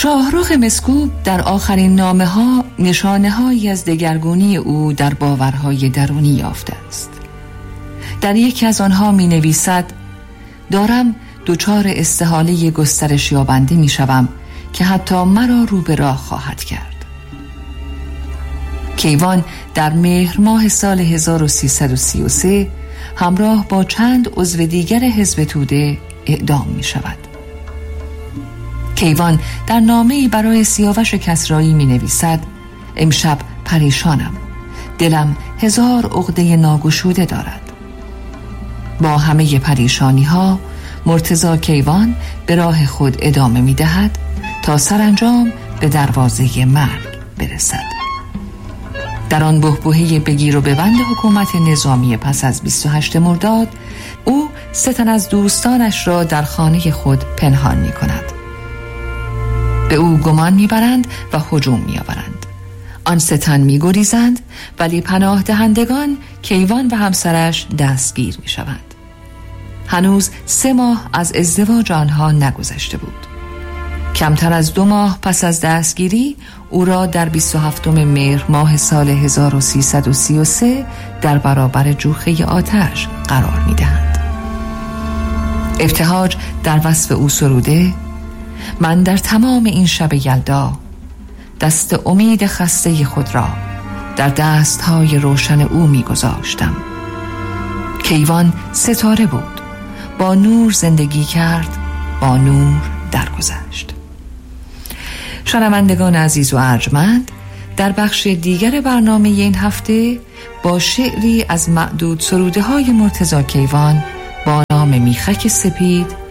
شاهرخ مسکوب در آخرین نامه ها نشانه هایی از دگرگونی او در باورهای درونی یافته است. در یکی از آنها می نویسد: دارم دچار استحاله گسترش یابنده می شوم که حتی مرا رو به راه خواهد کرد. کیوان در مهر ماه سال 1333 همراه با چند عضو دیگر حزب توده اعدام می شود. کیوان در نامه‌ای برای سیاوش کسرایی می نویسد: امشب پریشانم، دلم 1000 عقده ناگشوده دارد. با همه پریشانی ها مرتضی کیوان به راه خود ادامه می دهد تا سرانجام به دروازه مرگ برسد. در آن بحبوحه بگیر و ببند حکومت نظامی پس از 28 مرداد او 3 تن از دوستانش را در خانه خود پنهان می کند. به او گمان می برند و هجوم می آورند. آن 3 تن می گریزند، ولی پناه دهندگان کیوان و همسرش دستگیر می شوند. هنوز 3 ماه از ازدواج آنها نگذشته بود. کمتر از 2 ماه پس از دستگیری او را در 27 مهر ماه سال 1333 در برابر جوخه آتش قرار می دهند. ابتهاج در وصف او سروده: من در تمام این شب یلدا دست امید خسته خود را در دستهای روشن او می گذاشتم. کیوان ستاره بود، با نور زندگی کرد، با نور درگذشت. شنوندگان عزیز و ارجمند، در بخش دیگر برنامه این هفته با شعری از معدود سروده های مرتضی کیوان با نام میخک سپید